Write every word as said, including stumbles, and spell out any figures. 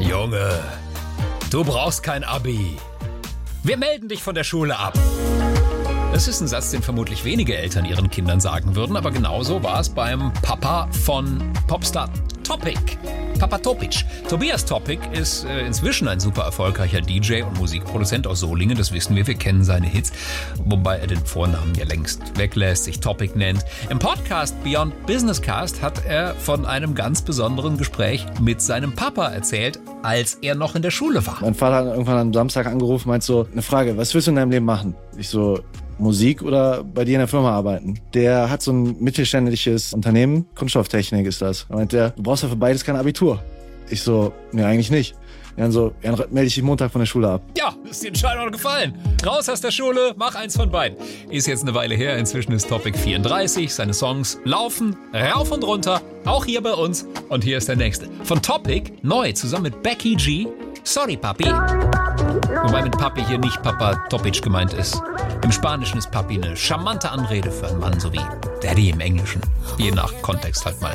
Junge, du brauchst kein Abi. Wir melden dich von der Schule ab. Das ist ein Satz, den vermutlich wenige Eltern ihren Kindern sagen würden, aber genauso war es beim Papa von Popstar Topic. Papa Topic. Tobias Topic ist äh, inzwischen ein super erfolgreicher D J und Musikproduzent aus Solingen, das wissen wir, wir kennen seine Hits, wobei er den Vornamen ja längst weglässt, sich Topic nennt. Im Podcast Beyond Business Cast hat er von einem ganz besonderen Gespräch mit seinem Papa erzählt, als er noch in der Schule war. Mein Vater hat irgendwann am Samstag angerufen, meint so, eine Frage, was willst du in deinem Leben machen? Ich so, Musik oder bei dir in der Firma arbeiten? Der hat so ein mittelständisches Unternehmen, Kunststofftechnik ist das. Da meint der, du brauchst ja für beides kein Abitur. Ich so, nee, eigentlich nicht. Dann so, ja, dann melde ich dich Montag von der Schule ab. Ja, ist die Entscheidung gefallen. Raus aus der Schule, mach eins von beiden. Ist jetzt eine Weile her, inzwischen ist Topic vierunddreißig, seine Songs laufen rauf und runter, auch hier bei uns. Und hier ist der nächste. Von Topic, neu, zusammen mit Becky G, Sorry Papi. Wobei mit Papi hier nicht Papa Topic gemeint ist. Im Spanischen ist Papi eine charmante Anrede für einen Mann, so wie Daddy im Englischen. Je nach Kontext halt mal.